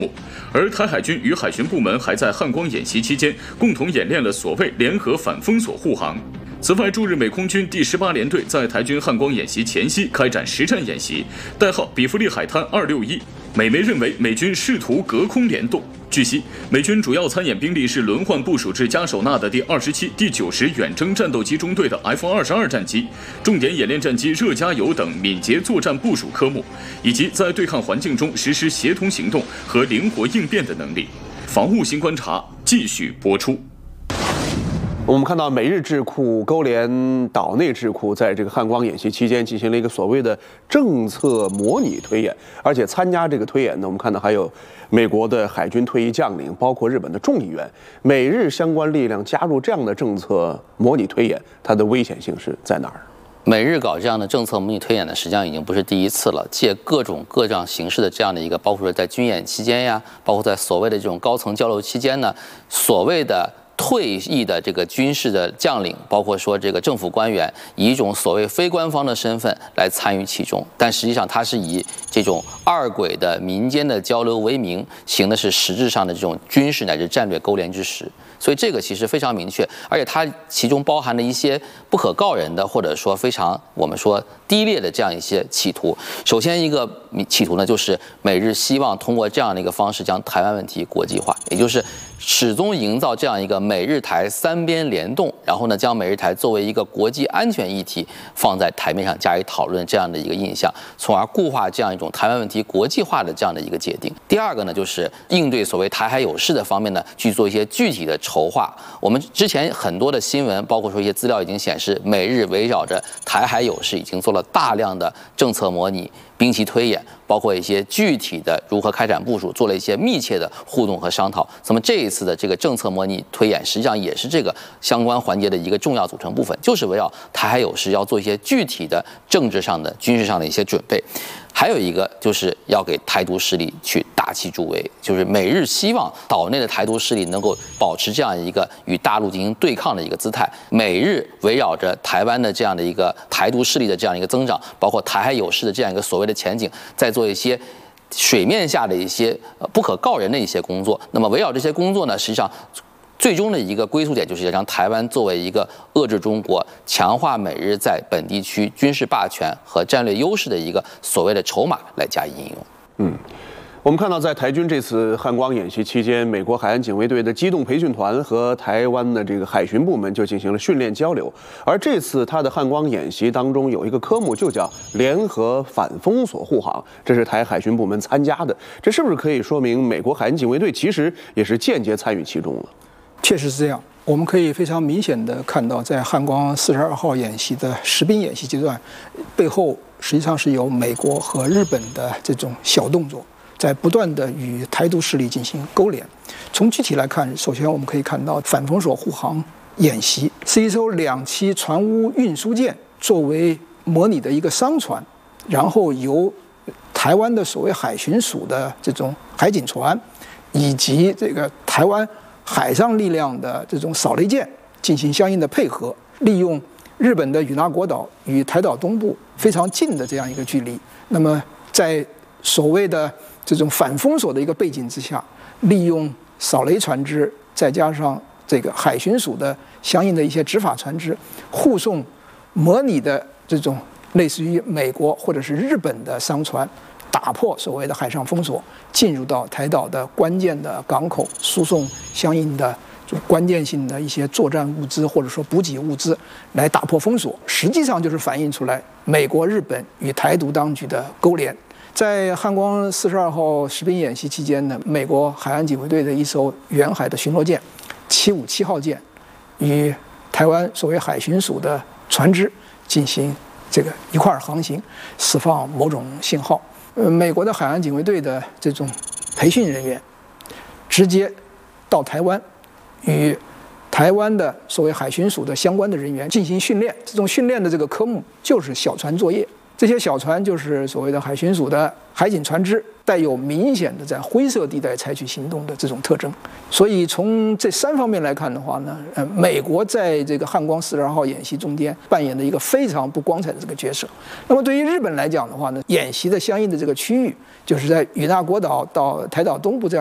而台海军与海巡部门还在汉光演习期间共同演练了所谓联合反封锁护航。此外，驻日美空军第18联队在台军汉光演习前夕开展实战演习，代号比弗利海滩261。美媒认为美军试图隔空联动。据悉，美军主要参演兵力是轮换部署至加手纳的第27、第90远征战斗机中队的 F-22战机，重点演练战机热加油等敏捷作战部署科目，以及在对抗环境中实施协同行动和灵活应变的能力。防务新观察继续播出。 我们看到美日智库勾连岛内智库在这个汉光演习期间进行了一个所谓的政策模拟推演，而且参加这个推演呢，我们看到还有美国的海军退役将领，包括日本的众议员，美日相关力量加入这样的政策模拟推演，它的危险性是在哪儿？ 美日搞这样的政策模拟推演呢，实际上已经不是第一次了。借各种各样形式的这样的一个，包括说在军演期间呀，包括在所谓的这种高层交流期间呢，所谓的退役的这个军事的将领，包括说这个政府官员，以一种所谓非官方的身份来参与其中，但实际上他是以这种二轨的民间的交流为名，行的是实质上的这种军事乃至战略勾连之实。所以这个其实非常明确，而且它其中包含了一些不可告人的，或者说非常我们说低劣的这样一些企图。首先一个企图呢，就是美日希望通过这样的一个方式将台湾问题国际化，也就是始终营造这样一个美日台三边联动，然后呢将美日台作为一个国际安全议题放在台面上加以讨论这样的一个印象，从而固化这样一种台湾问题国际化的这样的一个界定。第二个呢，就是应对所谓台海有事的方面呢，去做一些具体的筹划。我们之前很多的新闻，包括说一些资料已经显示，美日围绕着台海有事已经做了大量的政策模拟、兵棋推演，包括一些具体的如何开展部署，做了一些密切的互动和商讨。那么这一次的这个政策模拟推演，实际上也是这个相关环节的一个重要组成部分，就是围绕台海有事要做一些具体的政治上的、军事上的一些准备。还有一个就是要给台独势力去打气助威，就是美日希望岛内的台独势力能够保持这样一个与大陆进行对抗的一个姿态。美日围绕着台湾的这样的一个台独势力的这样一个增长，包括台海有事的这样一个所谓的前景，在做一些水面下的一些不可告人的一些工作。那么围绕这些工作呢，实际上最终的一个归宿点就是要将台湾作为一个遏制中国、强化美日在本地区军事霸权和战略优势的一个所谓的筹码来加以应用。 我们看到，在台军这次汉光演习期间，美国海岸警卫队的机动培训团和台湾的这个海巡部门就进行了训练交流。而这次他的汉光演习当中有一个科目就叫联合反封锁护航，这是台海巡部门参加的。这是不是可以说明美国海岸警卫队其实也是间接参与其中了？ 确实是这样，我们可以非常明显的看到，在汉光42号演习的实兵演习阶段，背后实际上是有美国和日本的这种小动作，在不断的与台独势力进行勾连。从具体来看，首先我们可以看到反封锁护航演习是一艘2栖船坞运输舰作为模拟的一个商船，然后由台湾的所谓海巡署的这种海警船，以及这个台湾海上力量的这种扫雷舰进行相应的配合，利用日本的与那国岛与台岛东部非常近的这样一个距离，那么在所谓的这种反封锁的一个背景之下，利用扫雷船只再加上这个海巡署的相应的一些执法船只，护送模拟的这种类似于美国或者是日本的商船，打破所谓的海上封锁，进入到台岛的关键的港口，输送相应的就关键性的一些作战物资或者说补给物资，来打破封锁。实际上就是反映出来美国、日本与台独当局的勾连。在汉光42号实兵演习期间呢，美国海岸警卫队的一艘远海的巡逻舰757号舰与台湾所谓海巡署的船只进行这个一块航行，释放某种信号。美国的海岸警卫队的这种培训人员直接到台湾，与台湾的所谓海巡署的相关的人员进行训练。这种训练的这个科目就是小船作业，这些小船就是所谓的海巡署的海警船只带有明显的在灰色地带采取行动的这种特征。所以从这3方面来看的话呢，美国在这个汉光42号演习中间扮演了一个非常不光彩的这个角色。那么对于日本来讲的话呢，演习的相应的这个区域，就是在与那国岛到台岛东部这样